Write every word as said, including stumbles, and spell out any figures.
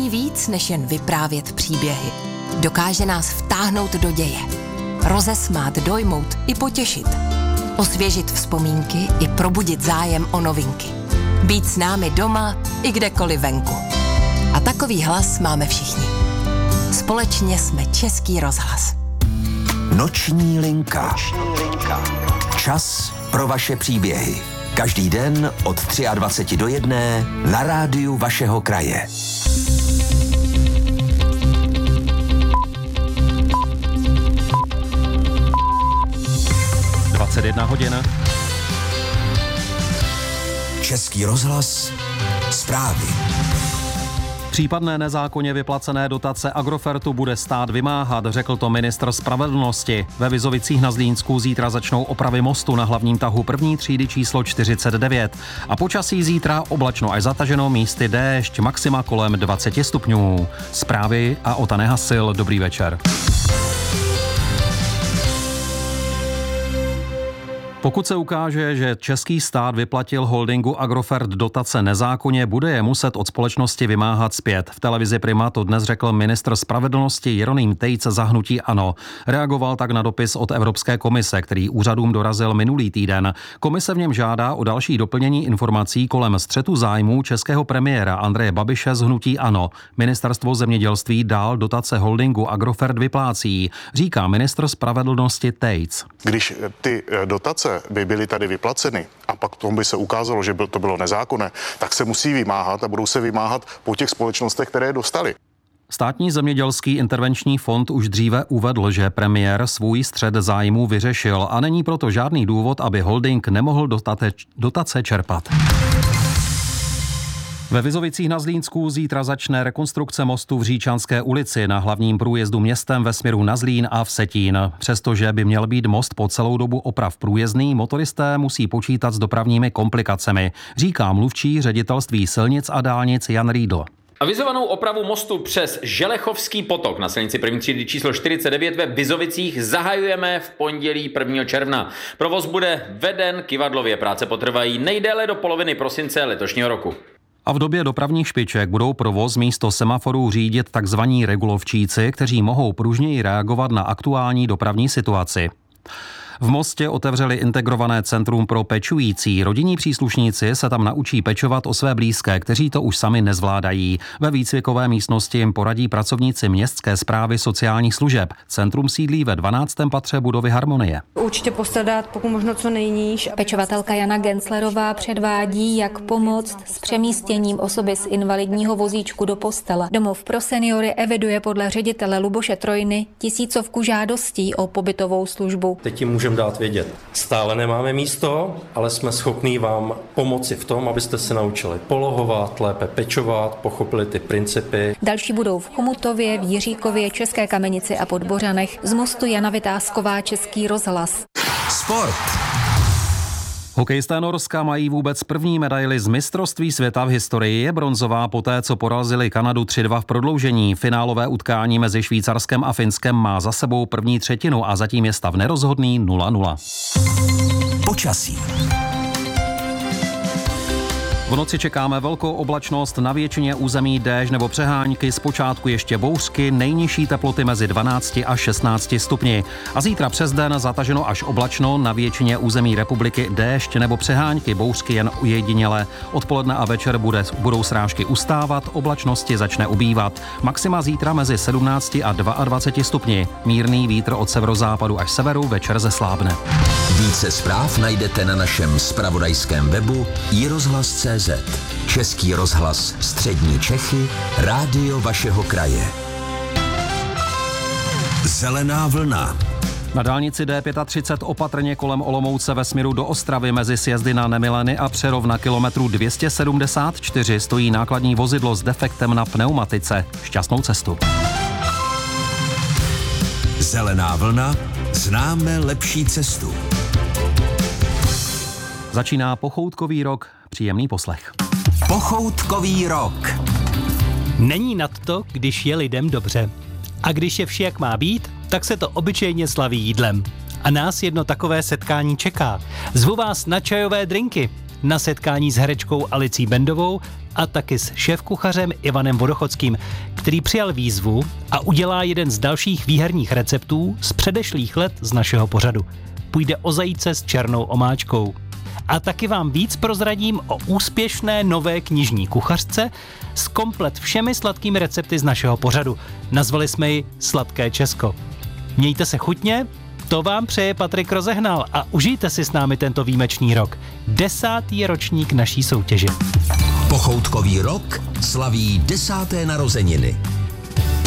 umí víc, než jen vyprávět příběhy. Dokáže nás vtáhnout do děje, rozesmát, dojmout i potěšit, osvěžit vzpomínky i probudit zájem o novinky. Být s námi doma i kdekoliv venku. A takový hlas máme všichni. Společně jsme Český rozhlas. Noční linka. Noční linka. Čas pro vaše příběhy. Každý den od dvacet tři do jedné na rádiu vašeho kraje. dvacet jedna hodin. Český rozhlas. Zprávy. Případné nezákonně vyplacené dotace Agrofertu bude stát vymáhat, řekl to ministr spravedlnosti. Ve Vizovicích na Zlínsku zítra začnou opravy mostu na hlavním tahu první třídy číslo čtyřicet devět. A počasí zítra oblačno až zataženo, místy déšť, maxima kolem dvacet stupňů. Zprávy a Ota Nehasil, dobrý večer. Pokud se ukáže, že český stát vyplatil holdingu Agrofert dotace nezákonně, bude je muset od společnosti vymáhat zpět. V televizi Prima to dnes řekl ministr spravedlnosti Jeroným Tejc za hnutí ANO. Reagoval tak na dopis od Evropské komise, který úřadům dorazil minulý týden. Komise v něm žádá o další doplnění informací kolem střetu zájmů českého premiéra Andreje Babiše z hnutí ANO. Ministerstvo zemědělství dál dotace holdingu Agrofert vyplácí, říká ministr spravedlnosti Tejc. Když ty dotace by byly tady vyplaceny a pak tomu by se ukázalo, že to bylo nezákonné, tak se musí vymáhat a budou se vymáhat po těch společnostech, které je dostali. Státní zemědělský intervenční fond už dříve uvedl, že premiér svůj střet zájmů vyřešil a není proto žádný důvod, aby holding nemohl dotate, dotace čerpat. Ve Vizovicích na Zlínsku zítra začne rekonstrukce mostu v Říčanské ulici na hlavním průjezdu městem ve směru na Zlín a Vsetín. Přestože by měl být most po celou dobu oprav průjezdný, motoristé musí počítat s dopravními komplikacemi, říká mluvčí ředitelství silnic a dálnic Jan Riedl. Avizovanou opravu mostu přes Želechovský potok na silnici první třídy číslo čtyřicet devět ve Vizovicích zahajujeme v pondělí prvního června. Provoz bude veden kyvadlově, práce potrvají nejdéle do poloviny prosince letošního roku. A v době dopravních špiček budou provoz místo semaforů řídit takzvaní regulovčíci, kteří mohou pružněji reagovat na aktuální dopravní situaci. V Mostě otevřeli integrované centrum pro pečující. Rodinní příslušníci se tam naučí pečovat o své blízké, kteří to už sami nezvládají. Ve výcvikové místnosti jim poradí pracovníci městské správy sociálních služeb. Centrum sídlí ve dvanáctém patře budovy Harmonie. Určitě postarat pokud možno co nejníž. Pečovatelka Jana Genslerová předvádí, jak pomoct s přemístěním osoby z invalidního vozíčku do postele. Domov pro seniory eviduje podle ředitele Luboše Trojny tisícovku žádostí o pobytovou službu. Teď jim můžeme dát vědět. Stále nemáme místo, ale jsme schopní vám pomoci v tom, abyste se naučili polohovat, lépe pečovat, pochopili ty principy. Další budou v Chomutově, v Jiříkově, České Kamenici a Podbořanech. Z mostu Jana Vytázková, Český rozhlas. Sport. Hokejisté Norska mají vůbec první medaili z mistrovství světa v historii. Je bronzová poté, co porazili Kanadu tři dva v prodloužení. Finálové utkání mezi Švýcarskem a Finskem má za sebou první třetinu a zatím je stav nerozhodný nula nula. Počasí. V noci čekáme velkou oblačnost, na většině území déšť nebo přehánky, zpočátku ještě bouřky, nejnižší teploty mezi dvanácti a šestnácti stupni. A zítra přes den zataženo až oblačno, na většině území republiky déšť nebo přehánky, bouřky jen ujediněle. Odpoledne a večer bude, budou srážky ustávat, oblačnosti začne ubývat. Maxima zítra mezi sedmnácti a dvaceti dvěma stupni. Mírný vítr od severozápadu až severu, večer zeslábne. Více zpráv najdete na našem zpravodajském webu i rozhlas tečka cé zet. Český rozhlas Střední Čechy, rádio vašeho kraje. Zelená vlna. Na dálnici D třicet pět opatrně kolem Olomouce ve směru do Ostravy mezi sjezdy na Nemileny a Přerov na kilometru dvě stě sedmdesát čtyři stojí nákladní vozidlo s defektem na pneumatice. Šťastnou cestu. Zelená vlna. Známe lepší cestu. Začíná pochoutkový rok. Příjemný poslech. Pochoutkový rok. Není nad to, když je lidem dobře. A když je vše jak má být, tak se to obyčejně slaví jídlem. A nás jedno takové setkání čeká. Zvu vás na čajové drinky. na setkání s herečkou Alicí Bendovou a taky s šéfkuchařem Ivanem Vodochodským, který přijal výzvu a udělá jeden z dalších výherních receptů z předešlých let z našeho pořadu. Půjde o zajíce s černou omáčkou. A taky vám víc prozradím o úspěšné nové knižní kuchařce s komplet všemi sladkými recepty z našeho pořadu. Nazvali jsme ji Sladké Česko. Mějte se chutně, to vám přeje Patrik Rozehnal a užijte si s námi tento výjimečný rok. Desátý ročník naší soutěže. Pochoutkový rok slaví desáté narozeniny.